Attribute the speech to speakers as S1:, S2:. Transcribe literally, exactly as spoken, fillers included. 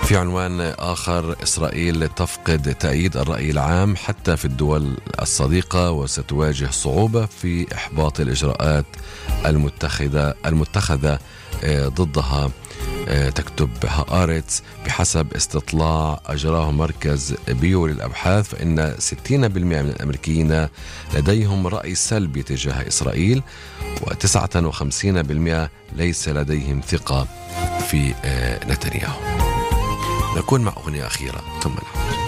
S1: في عنوان آخر: إسرائيل تفقد تأييد الرأي العام حتى في الدول الصديقة وستواجه صعوبة في إحباط الإجراءات المتخذة المتخذة ضدها. تكتب هآرتس: بحسب استطلاع أجراه مركز بيو للأبحاث فإن ستين بالمئة من الأمريكيين لديهم رأي سلبي تجاه إسرائيل، وتسعة وخمسين بالمئة ليس لديهم ثقة في نتنياهو. نكون مع أغنية أخيرة ثم نعود.